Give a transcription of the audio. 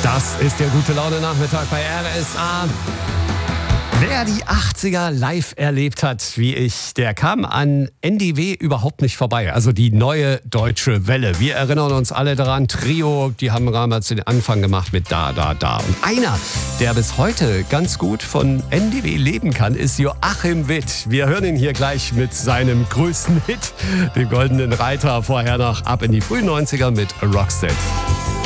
Das ist der Gute-Laune-Nachmittag bei RSA. Wer die 80er live erlebt hat, wie ich, der kam an NDW überhaupt nicht vorbei. Also die neue deutsche Welle. Wir erinnern uns alle daran, Trio, die haben damals den Anfang gemacht mit Da, Da, Da. Und einer, der bis heute ganz gut von NDW leben kann, ist Joachim Witt. Wir hören ihn hier gleich mit seinem größten Hit, dem Goldenen Reiter. Vorher noch ab in die frühen 90er mit Roxette.